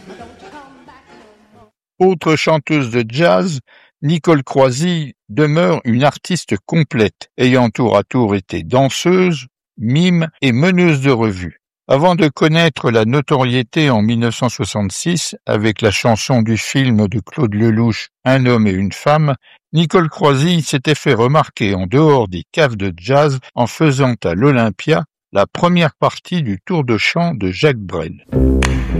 Autre chanteuse de jazz, Nicole Croisille demeure une artiste complète, ayant tour à tour été danseuse, mime et meneuse de revue. Avant de connaître la notoriété en 1966 avec la chanson du film de Claude Lelouch Un homme et une femme, Nicole Croisille s'était fait remarquer en dehors des caves de jazz en faisant à l'Olympia la première partie du tour de chant de Jacques Brel.